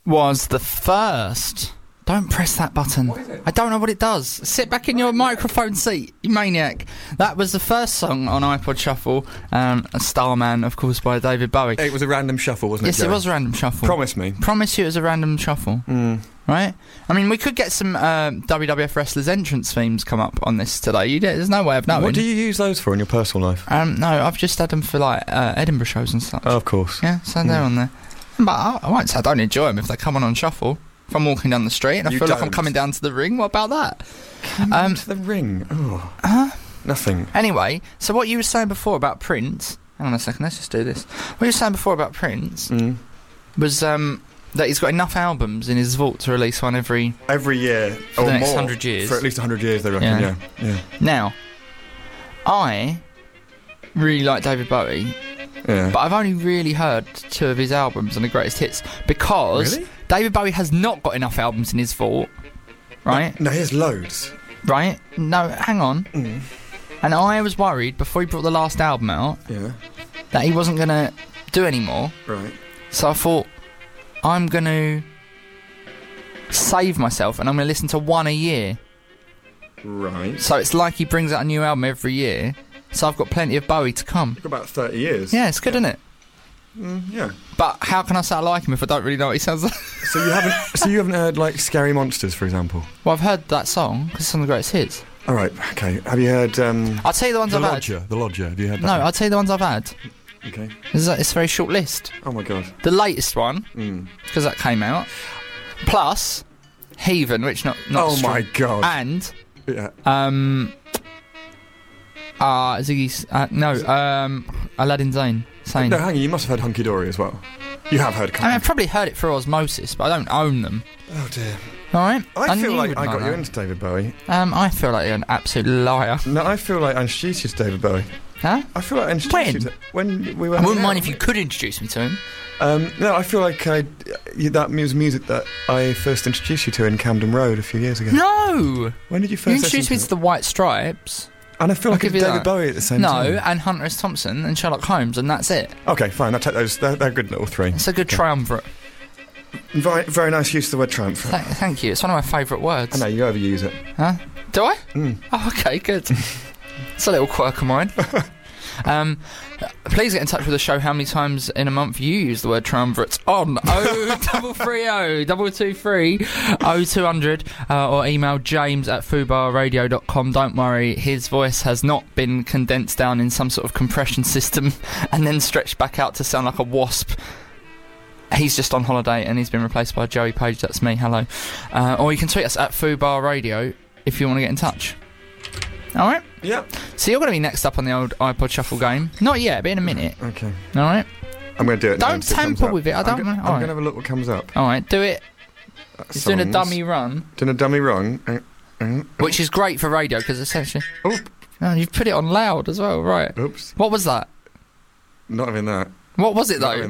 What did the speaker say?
was the first... Don't press that button. What is it? I don't know what it does. Sit back in your microphone seat, you maniac. That was the first song on iPod Shuffle, Starman, of course, by David Bowie. It was a random shuffle, wasn't it, Yes, Joe? it was a random shuffle. Promise me. Promise you it was a random shuffle. Right? I mean, we could get some WWF wrestlers' entrance themes come up on this today. There's no way of knowing. What do you use those for in your personal life? No, I've just had them for, like, Edinburgh shows and such. Oh, of course. Yeah, so they're on there. But I won't say I don't enjoy them if they come on shuffle. If I'm walking down the street and I feel like I'm coming down to the ring, what about that? To the ring? Oh. Nothing. Anyway, so what you were saying before about Prince... Hang on a second, let's just do this. What you were saying before about Prince was that he's got enough albums in his vault to release one every year for or the next more. 100 years. For at least 100 years, they reckon, yeah. Now, I really like David Bowie, but I've only really heard 2 of his albums and the greatest hits because David Bowie has not got enough albums in his vault, right? No, he has loads. Right? No, hang on. And I was worried before he brought the last album out that he wasn't going to do any more. Right. So I thought, I'm going to save myself and I'm going to listen to one a year. Right. So it's like he brings out a new album every year. So I've got plenty of Bowie to come. For about 30 years. Yeah, it's good, isn't it? Yeah. But how can I say I like him if I don't really know what he sounds like? So you haven't heard, like, Scary Monsters, for example? Well, I've heard that song because it's one of the greatest hits. All right, okay. Have you heard... I'll tell you the ones I've had. The Lodger, have you heard that? No, one? I'll tell you the ones I've had. Okay. It's a very short list. Oh, my God. The latest one, because that came out, plus Heathen, which not Oh, strong, my God. and Yeah. Ziggy's Aladdin Sane. No, hang on, you must have heard Hunky Dory as well. You have heard... I mean, I've probably heard it through osmosis, but I don't own them. Oh, dear. Alright? I feel knew like you would I got know you that. into David Bowie. I feel like you're an absolute liar. No, I feel like I introduced you to David Bowie. Huh? I feel like I introduced you to... When we were... I wouldn't mind if you could introduce me to him. No, I feel like that was music that I first introduced you to in Camden Road a few years ago. No! When did you You first introduced me to the White Stripes. And I feel like it's David Bowie at the same time. No, and Hunter S. Thompson and Sherlock Holmes, and that's it. Okay, fine, I'll take those. They're good little 3. It's a good triumvirate. Very, very nice use of the word triumvirate. Thank you. It's one of my favourite words. I know, you overuse it. Huh? Do I? Oh, okay, good. It's a little quirk of mine. Please get in touch with the show how many times in a month you use the word triumvirate on 0330 223 0200 or email james@fubarradio.com. Don't worry, his voice has not been condensed down in some sort of compression system and then stretched back out to sound like a wasp. He's just on holiday and he's been replaced by Joey Page. That's me, hello. Or you can tweet us at fubarradio if you want to get in touch. Alright? Yep. So you're going to be next up on the old iPod Shuffle game. Not yet, but in a minute. Okay. Alright? I'm going to do it now. Don't tamper with it, I don't know. I'm going to have a look what comes up. Alright, do it. He's doing a dummy run. Doing a dummy run. Which is great for radio, because essentially... Oh. Oh, you've put it on loud as well, right. Oops. What was that? Not having that. What was it, though?